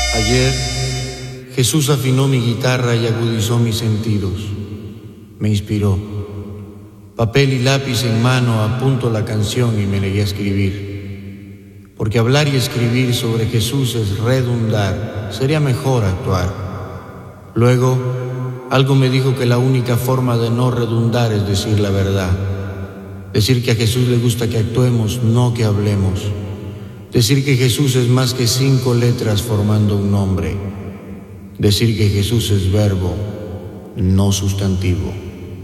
Ayer, Jesús afinó mi guitarra y agudizó mis sentidos. Me inspiró. Papel y lápiz en mano, apunto la canción y me negué a escribir. Porque hablar y escribir sobre Jesús es redundar, sería mejor actuar. Luego, algo me dijo que la única forma de no redundar es decir la verdad. Decir que a Jesús le gusta que actuemos, no que hablemos. Decir que Jesús es más que 5 letras formando un nombre. Decir que Jesús es verbo, no sustantivo.